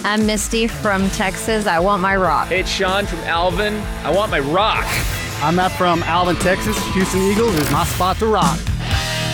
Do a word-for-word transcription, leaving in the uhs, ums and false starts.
I'm Misty from Texas. I want my rock. Hey, it's Sean from Alvin. I want my rock. I'm Matt from Alvin, Texas. Houston Eagles is my spot to rock.